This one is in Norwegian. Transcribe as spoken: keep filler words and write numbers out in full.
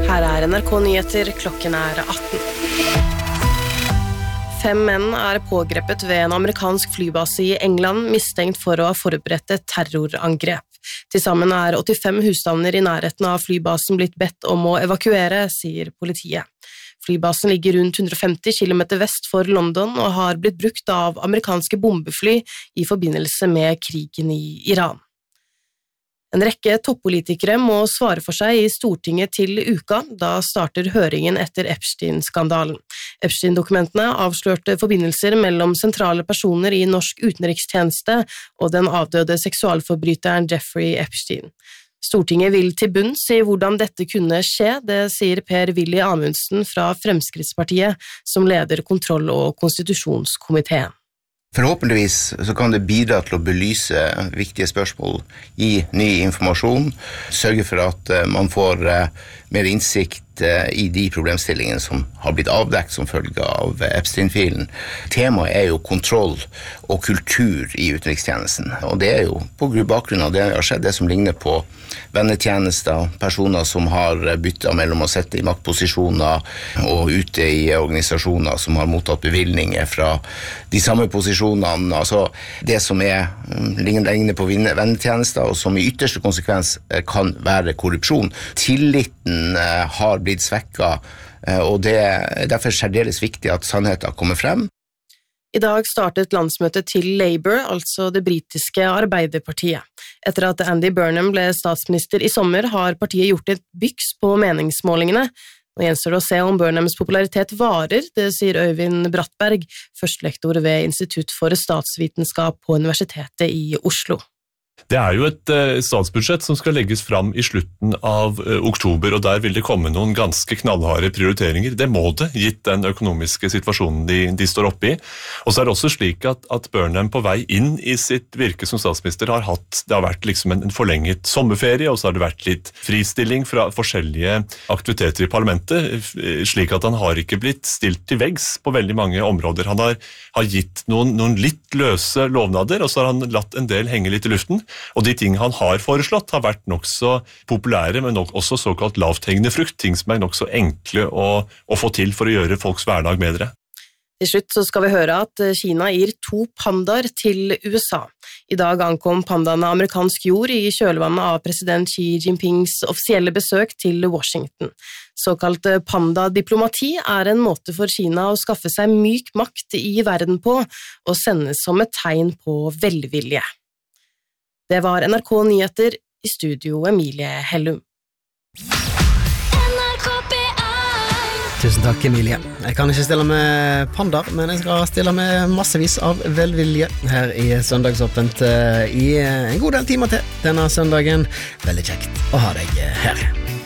Her er N R K Nyheter, klokken er atten. Fem menn er pågrepet ved en amerikansk flybase i England, mistenkt for å ha forberedt et terrorangrep. Til sammen er åttifem husstander i nærheten av flybasen blitt bedt om å evakuere, sier politiet. Flybasen ligger rundt hundre og femti kilometer vest for London og har blitt brukt av amerikanske bombefly i forbindelse med krigen i Iran. En rekke toppolitikere må svare for seg i Stortinget til uka, da starter høringen etter Epstein-skandalen. Epstein-dokumentene avslørte forbindelser mellom sentrale personer i norsk utenrikstjeneste og den avdøde seksualforbryteren Jeffrey Epstein. Stortinget vil til bunns i hvordan dette kunne skje, det sier Per-Willy Amundsen fra Fremskrittspartiet, som leder kontroll- og konstitusjonskomiteen. Forhåpentligvis så kan det bidra til å belyse viktige spørsmål, gi ny informasjon, sørge for at man får mer innsikt i de problemstillingene som har blitt avdekt som følge av Epstein-filen. Temaet er jo kontroll og kultur i utenrikstjenesten, og det er jo på bakgrunn av det som har skjedd, det som ligner på vennetjenester, personer som har byttet mellom å sette i maktposisjoner og ute i organisasjoner som har mottatt bevilgninger fra de samme posisjonene, altså det som er ligner på vennetjenester og som i ytterste konsekvens kan være korrupsjon. Tilliten har blitt svekket, og det er derfor særdeles viktig at sannheten kommer frem. I dag startet landsmøtet til Labour, altså det britiske Arbeiderpartiet. Etter at Andy Burnham ble statsminister i sommer, har partiet gjort et byks på meningsmålingene. Nå gjenstår det å se om Burnhams popularitet varer, det sier Øyvind Brattberg, førstelektor ved Institutt for statsvitenskap på Universitetet i Oslo. Det er jo et uh, statsbudsjett som skal legges fram i slutten av uh, oktober, og der vil det komme noen ganske knallharde prioriteringer. Det må det, gitt den økonomiske situasjonen de, de står oppe i. Og så er det også slik at, at Burnham på vei inn i sitt virke som statsminister har hatt, det har vært liksom en, en forlenget sommerferie, og så har det vært litt fristilling fra forskjellige aktiviteter i parlamentet, slik at han har ikke blitt stilt til veggs på veldig mange områder. Han har, har gitt noen, noen litt løse lovnader, og så har han latt en del henge litt i luften. Og de ting han har foreslått har vært nok så populære, men nok også såkalt lavthengende frukt, ting som er nok så enkle å, å få til for å gjøre folks hverdag bedre. Til slutt så skal vi høre at Kina gir to pandaer til U S A. I dag ankom pandaene amerikansk jord i kjølvannet av president Xi Jinpings offisielle besøk til Washington. Såkalt pandadiplomati er en måte for Kina å skaffe seg myk makt i verden på, og sendes som et tegn på velvilje. Det var N R K Nyheter, i studio Emilie Hellum. Tusen takk, Emilie. Jeg kan ikke stille med pandaer, men jeg skal stille med massevis av velvilje her i Søndagsåpent i en god del timer til denne søndagen. Veldig kjekt å ha deg her.